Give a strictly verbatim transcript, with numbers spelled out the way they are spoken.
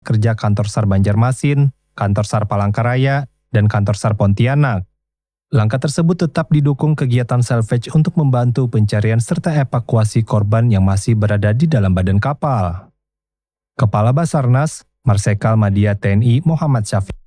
kerja Kantor SAR Banjarmasin, Kantor SAR Palangkaraya, dan Kantor SAR Pontianak. Langkah tersebut tetap didukung kegiatan salvage untuk membantu pencarian serta evakuasi korban yang masih berada di dalam badan kapal. Kepala Basarnas, Marsikal Madya T N I Muhammad Syafiq